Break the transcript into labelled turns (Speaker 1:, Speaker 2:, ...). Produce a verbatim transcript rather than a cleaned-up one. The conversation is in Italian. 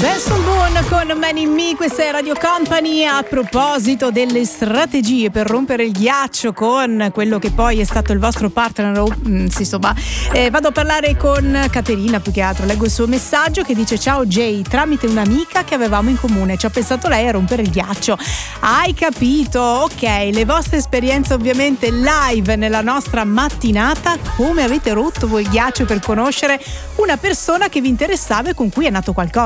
Speaker 1: Benson Boone con Man in Me, questa è Radio Company. A proposito delle strategie per rompere il ghiaccio con quello che poi è stato il vostro partner, oh, mm, sì, insomma, eh, vado a parlare con Caterina, più che altro leggo il suo messaggio che dice: ciao Jay, tramite un'amica che avevamo in comune ci ha pensato lei a rompere il ghiaccio. Hai capito? Ok, le vostre esperienze ovviamente live nella nostra mattinata. Come avete rotto voi il ghiaccio per conoscere una persona che vi interessava e con cui è nato qualcosa?